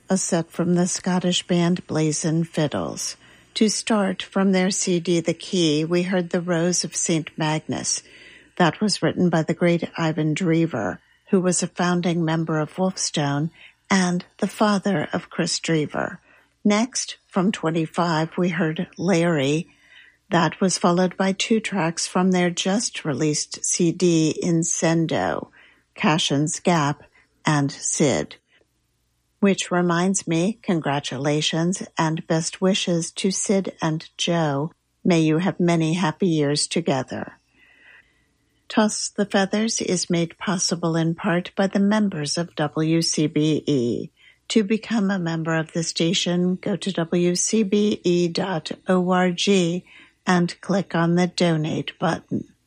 a set from the Scottish band Blazin' Fiddles. To start, from their CD The Key, we heard The Rose of St. Magnus. That was written by the great Ivan Drever, who was a founding member of Wolfstone and the father of Chris Drever. Next, from 25, we heard Larry. That was followed by 2 tracks from their just-released CD Incendo, Cashin's Gap and Sid. Which reminds me, congratulations and best wishes to Sid and Joe. May you have many happy years together. Toss the Feathers is made possible in part by the members of WCBE. To become a member of the station, go to wcbe.org and click on the Donate button.